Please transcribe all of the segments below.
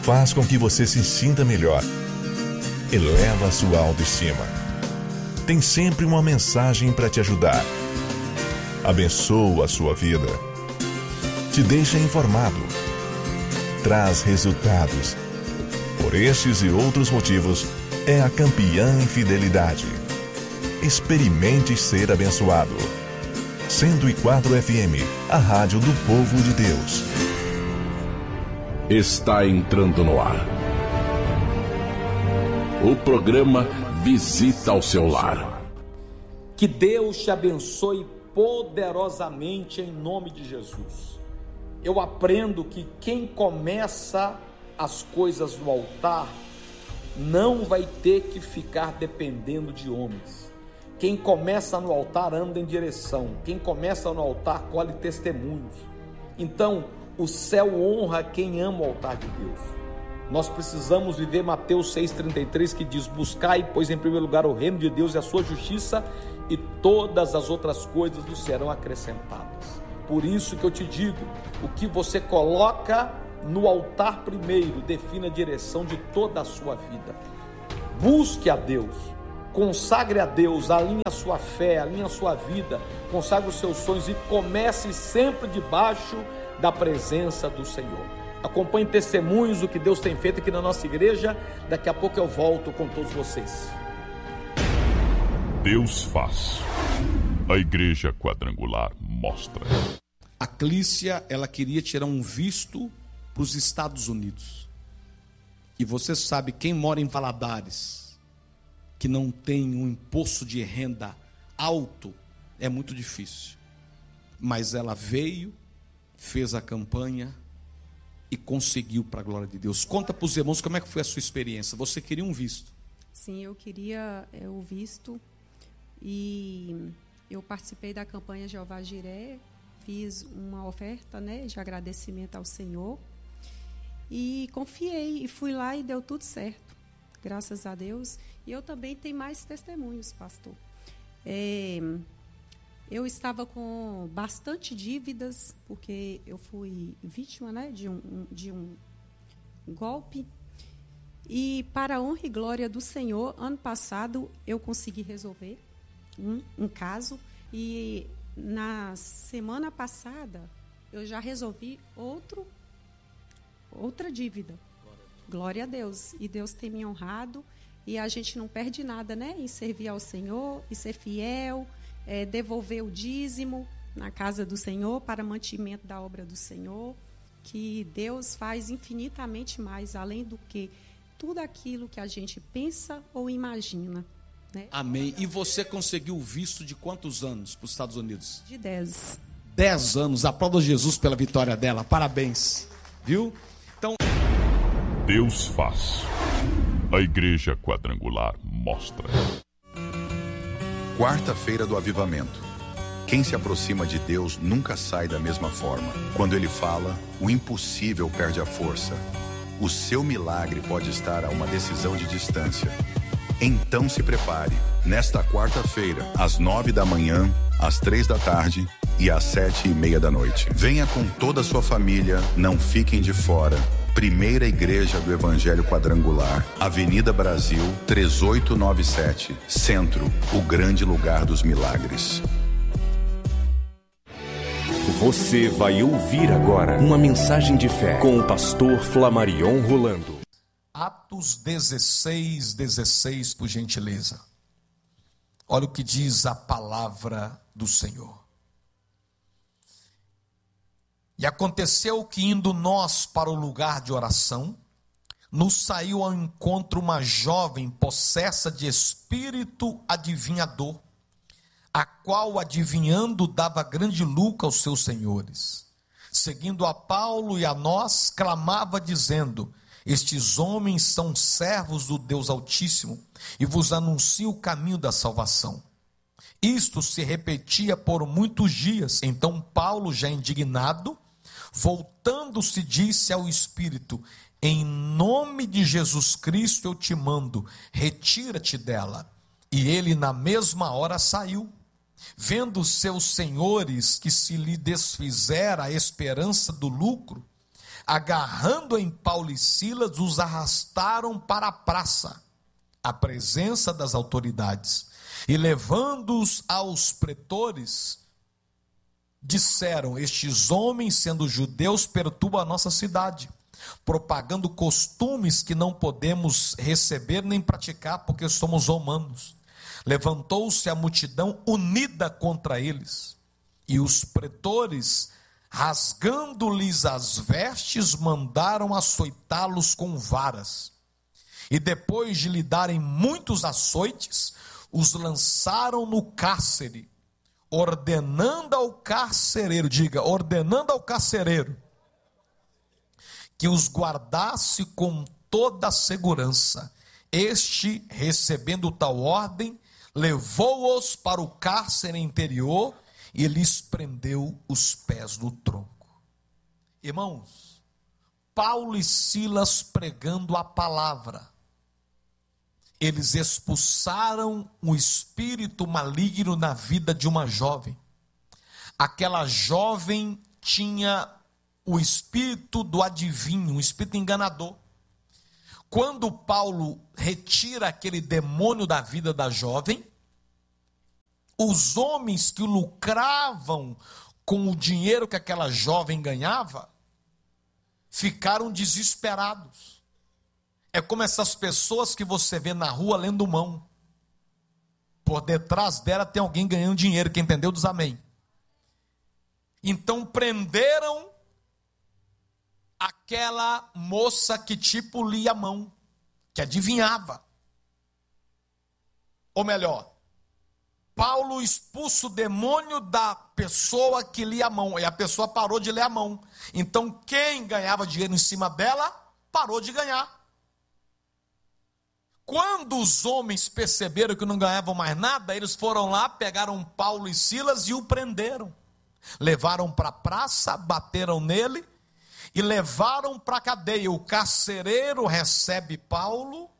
faz com que você se sinta melhor, eleva a sua autoestima. Tem sempre uma mensagem para te ajudar. Abençoa a sua vida. Te deixa informado. Traz resultados. Por estes e outros motivos, é a campeã em fidelidade. Experimente ser abençoado. 104 FM, a rádio do povo de Deus. Está entrando no ar o programa Visita ao Seu Lar. Que Deus te abençoe poderosamente em nome de Jesus. Eu aprendo que quem começa as coisas no altar não vai ter que ficar dependendo de homens. Quem começa no altar anda em direção. Quem começa no altar colhe testemunhos. Então, o céu honra quem ama o altar de Deus. Nós precisamos viver Mateus 6,33, que diz: buscai, pois, em primeiro lugar o reino de Deus e a sua justiça, e todas as outras coisas lhe serão acrescentadas. Por isso que eu te digo, o que você coloca no altar primeiro define a direção de toda a sua vida. Busque a Deus, consagre a Deus, alinhe a sua fé, alinhe a sua vida, consagre os seus sonhos e comece sempre debaixo da presença do Senhor. Acompanhe testemunhos do que Deus tem feito aqui na nossa igreja. Daqui a pouco eu volto com todos vocês. Deus faz. A Igreja Quadrangular mostra. A Clícia, ela queria tirar um visto para os Estados Unidos. E você sabe, quem mora em Valadares, que não tem um imposto de renda alto, é muito difícil. Mas ela veio, fez a campanha e conseguiu, para a glória de Deus. Conta para os irmãos como é que foi a sua experiência. Você queria um visto? Sim, eu queria o visto. E eu participei da campanha Jeová Jiré, fiz uma oferta, de agradecimento ao Senhor. E confiei, e fui lá e deu tudo certo. Graças a Deus. E eu também tenho mais testemunhos, pastor. Eu estava com bastante dívidas, porque eu fui vítima, de um golpe. E para a honra e glória do Senhor, ano passado eu consegui resolver um caso. E na semana passada eu já resolvi outra dívida. Glória a Deus. E Deus tem me honrado. E a gente não perde nada, em servir ao Senhor e ser fiel. Devolver o dízimo na casa do Senhor para mantimento da obra do Senhor, que Deus faz infinitamente mais, além do que tudo aquilo que a gente pensa ou imagina. Amém. E você conseguiu o visto de quantos anos para os Estados Unidos? De 10. 10 anos. Aplauda Jesus pela vitória dela. Parabéns. Viu? Então, Deus faz. A Igreja Quadrangular mostra. Quarta-feira do Avivamento. Quem se aproxima de Deus nunca sai da mesma forma. Quando Ele fala, o impossível perde a força. O seu milagre pode estar a uma decisão de distância. Então se prepare. Nesta quarta-feira, às 9 da manhã, às 3 da tarde e às 7:30 da noite. Venha com toda a sua família, não fiquem de fora. Primeira Igreja do Evangelho Quadrangular, Avenida Brasil, 3897, Centro, o grande lugar dos milagres. Você vai ouvir agora uma mensagem de fé com o pastor Flamarion Rolando. Atos 16, por gentileza. Olha o que diz a palavra do Senhor. E aconteceu que, indo nós para o lugar de oração, nos saiu ao encontro uma jovem possessa de espírito adivinhador, a qual, adivinhando, dava grande lucro aos seus senhores. Seguindo a Paulo e a nós, clamava dizendo: estes homens são servos do Deus Altíssimo e vos anunciam o caminho da salvação. Isto se repetia por muitos dias. Então Paulo, já indignado, voltando-se, disse ao Espírito: em nome de Jesus Cristo eu te mando, retira-te dela. E ele na mesma hora saiu. Vendo seus senhores que se lhe desfizera a esperança do lucro, agarrando em Paulo e Silas, os arrastaram para a praça, à presença das autoridades, e levando-os aos pretores, disseram: estes homens, sendo judeus, perturbam a nossa cidade, propagando costumes que não podemos receber nem praticar, porque somos romanos. Levantou-se a multidão unida contra eles, e os pretores, rasgando-lhes as vestes, mandaram açoitá-los com varas. E depois de lhe darem muitos açoites, os lançaram no cárcere, ordenando ao carcereiro, diga, ordenando ao carcereiro, que os guardasse com toda a segurança. Este, recebendo tal ordem, levou-os para o cárcere interior e lhes prendeu os pés no tronco. Irmãos, Paulo e Silas pregando a palavra, eles expulsaram um espírito maligno na vida de uma jovem. Aquela jovem tinha o espírito do adivinho, um espírito enganador. Quando Paulo retira aquele demônio da vida da jovem, os homens que lucravam com o dinheiro que aquela jovem ganhava, ficaram desesperados. É como essas pessoas que você vê na rua lendo mão. Por detrás dela tem alguém ganhando dinheiro, quem entendeu diz amém. Então prenderam aquela moça que tipo lia a mão, que adivinhava. Ou melhor, Paulo expulsa o demônio da pessoa que lia a mão, e a pessoa parou de ler a mão. Então quem ganhava dinheiro em cima dela, parou de ganhar. Quando os homens perceberam que não ganhavam mais nada, eles foram lá, pegaram Paulo e Silas e o prenderam. Levaram para a praça, bateram nele e levaram para a cadeia. O carcereiro recebe Paulo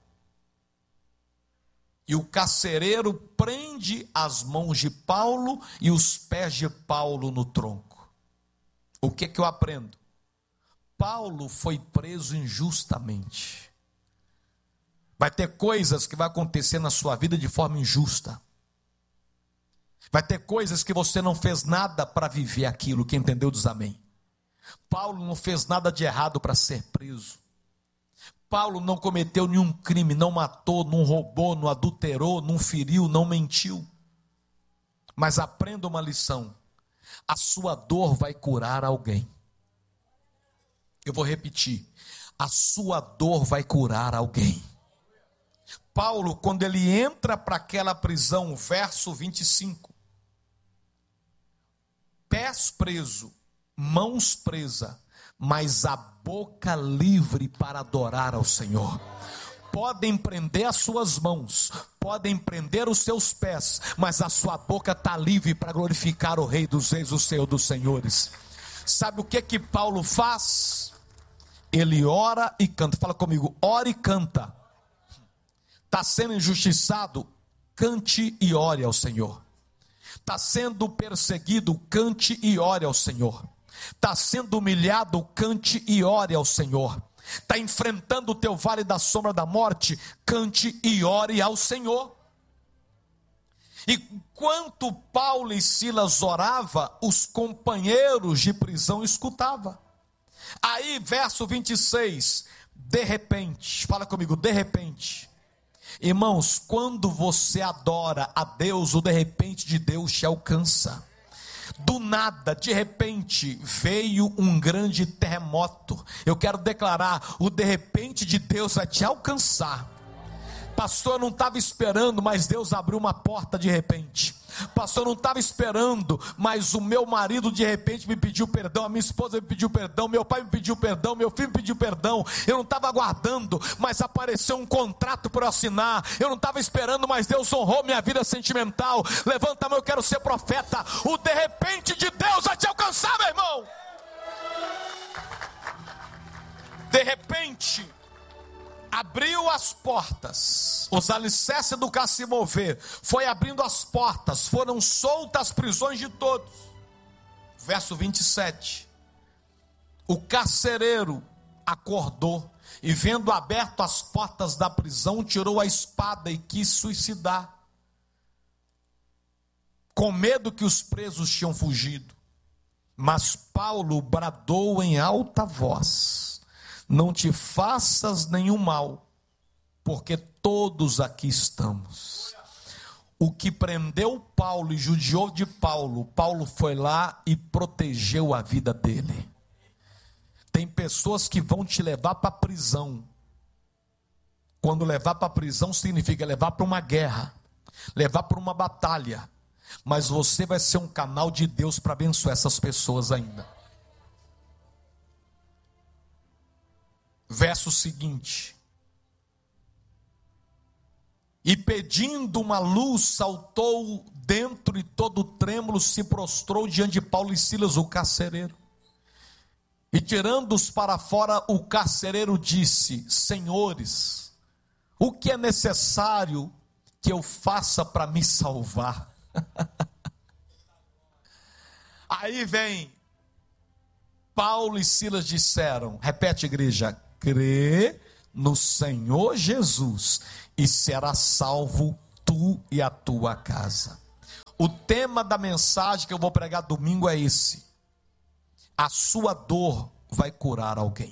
e o carcereiro prende as mãos de Paulo e os pés de Paulo no tronco. O que eu aprendo? Paulo foi preso injustamente. Vai ter coisas que vai acontecer na sua vida de forma injusta. Vai ter coisas que você não fez nada para viver aquilo. Quem entendeu diz amém. Paulo não fez nada de errado para ser preso. Paulo não cometeu nenhum crime, não matou, não roubou, não adulterou, não feriu, não mentiu. Mas aprenda uma lição. A sua dor vai curar alguém. Eu vou repetir. A sua dor vai curar alguém. Paulo, quando ele entra para aquela prisão, verso 25, pés preso, mãos presa, mas a boca livre para adorar ao Senhor. Podem prender as suas mãos, podem prender os seus pés, mas a sua boca está livre para glorificar o Rei dos Reis, o Senhor dos Senhores. Sabe o que Paulo faz? Ele ora e canta. Fala comigo, ora e canta. Está sendo injustiçado, cante e ore ao Senhor. Está sendo perseguido, cante e ore ao Senhor. Está sendo humilhado, cante e ore ao Senhor. Está enfrentando o teu vale da sombra da morte, cante e ore ao Senhor. E enquanto Paulo e Silas orava, os companheiros de prisão escutavam. Aí, verso 26, de repente, fala comigo, de repente. Irmãos, quando você adora a Deus, o de repente de Deus te alcança. Do nada, de repente, veio um grande terremoto. Eu quero declarar, o de repente de Deus vai te alcançar. Pastor, eu não estava esperando, mas Deus abriu uma porta de repente. Pastor, eu não estava esperando, mas o meu marido de repente me pediu perdão, a minha esposa me pediu perdão, meu pai me pediu perdão, meu filho me pediu perdão. Eu não estava aguardando, mas apareceu um contrato para eu assinar. Eu não estava esperando, mas Deus honrou minha vida sentimental. Levanta a mão, eu quero ser profeta. O de repente de Deus vai te alcançar, meu irmão. De repente abriu as portas, os alicerces do carro se mover, foi abrindo as portas, foram soltas as prisões de todos. Verso 27, o carcereiro acordou e, vendo aberto as portas da prisão, tirou a espada e quis suicidar, com medo que os presos tinham fugido. Mas Paulo bradou em alta voz: não te faças nenhum mal, porque todos aqui estamos. O que prendeu Paulo e judiou de Paulo, Paulo foi lá e protegeu a vida dele. Tem pessoas que vão te levar para a prisão. Quando levar para a prisão significa levar para uma guerra, levar para uma batalha. Mas você vai ser um canal de Deus para abençoar essas pessoas ainda. Verso seguinte: e pedindo uma luz, saltou dentro e todo trêmulo se prostrou diante de Paulo e Silas, o carcereiro. E tirando-os para fora, o carcereiro disse: senhores, o que é necessário que eu faça para me salvar? Aí vem Paulo e Silas disseram, repete, igreja: crê no Senhor Jesus e será salvo tu e a tua casa. O tema da mensagem que eu vou pregar domingo é esse: a sua dor vai curar alguém.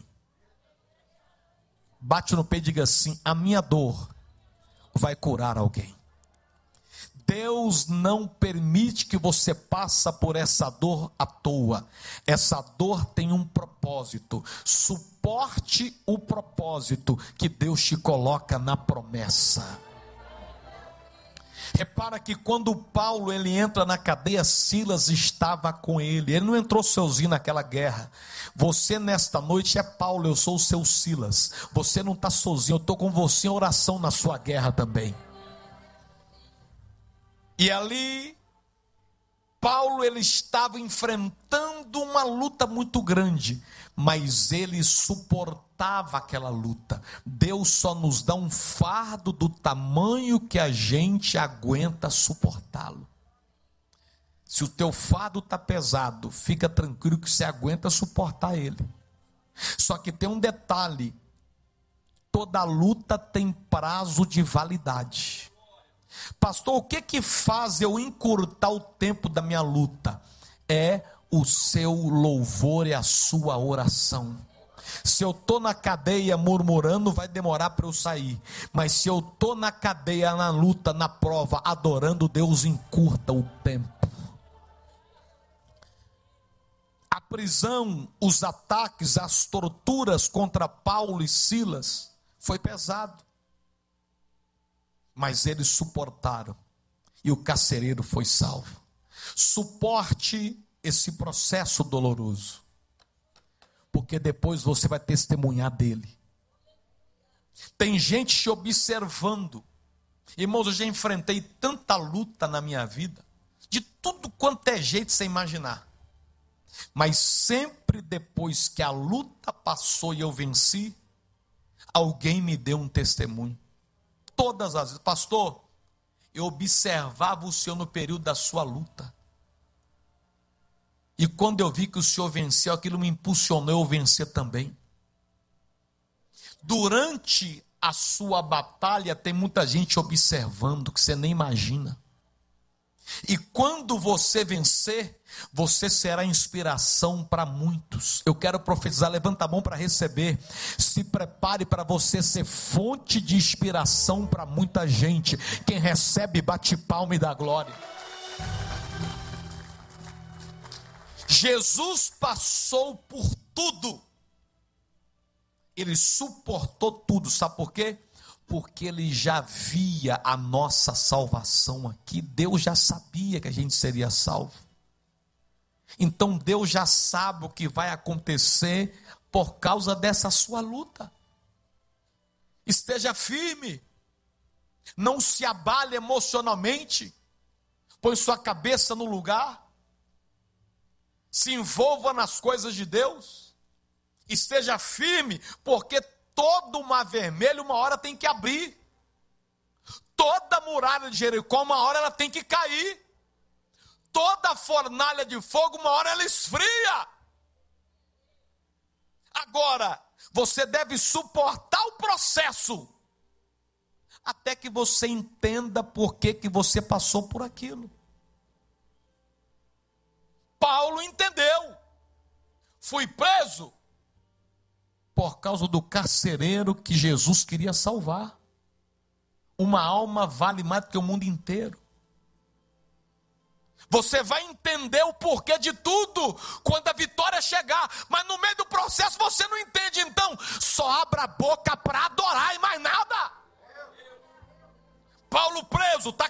Bate no peito e diga assim: a minha dor vai curar alguém. Deus não permite que você passe por essa dor à toa. Essa dor tem um propósito. Suporte o propósito que Deus te coloca na promessa. Repara que quando Paulo ele entra na cadeia, Silas estava com ele. Ele não entrou sozinho naquela guerra. Você nesta noite é Paulo, eu sou o seu Silas. Você não está sozinho, eu estou com você em oração na sua guerra também. E ali, Paulo ele estava enfrentando uma luta muito grande, mas ele suportava aquela luta. Deus só nos dá um fardo do tamanho que a gente aguenta suportá-lo. Se o teu fardo está pesado, fica tranquilo que você aguenta suportar ele. Só que tem um detalhe: toda luta tem prazo de validade. Pastor, o que faz eu encurtar o tempo da minha luta? É o seu louvor e a sua oração. Se eu estou na cadeia murmurando, vai demorar para eu sair. Mas se eu estou na cadeia, na luta, na prova, adorando Deus, encurta o tempo. A prisão, os ataques, as torturas contra Paulo e Silas foi pesado. Mas eles suportaram e o carcereiro foi salvo. Suporte esse processo doloroso, porque depois você vai testemunhar dele. Tem gente te observando. Irmãos, eu já enfrentei tanta luta na minha vida, de tudo quanto é jeito sem imaginar. Mas sempre depois que a luta passou e eu venci, alguém me deu um testemunho. Todas as vezes: pastor, eu observava o senhor no período da sua luta. E quando eu vi que o senhor venceu, aquilo me impulsionou a vencer também. Durante a sua batalha, tem muita gente observando, que você nem imagina. E quando você vencer, você será inspiração para muitos. Eu quero profetizar, levanta a mão para receber. Se prepare para você ser fonte de inspiração para muita gente. Quem recebe, bate palma e dá glória. Jesus passou por tudo. Ele suportou tudo, sabe por quê? Porque ele já via a nossa salvação aqui. Deus já sabia que a gente seria salvo. Então Deus já sabe o que vai acontecer por causa dessa sua luta. Esteja firme. Não se abale emocionalmente. Põe sua cabeça no lugar. Se envolva nas coisas de Deus. Esteja firme, porque todo mar vermelho uma hora tem que abrir. Toda muralha de Jericó uma hora ela tem que cair. Toda fornalha de fogo uma hora ela esfria. Agora, você deve suportar o processo até que você entenda por que você passou por aquilo. Paulo entendeu. Fui preso por causa do carcereiro que Jesus queria salvar. Uma alma vale mais do que o mundo inteiro. Você vai entender o porquê de tudo quando a vitória chegar, mas no meio do processo você não entende, então só abra a boca para adorar e mais nada. Paulo preso, está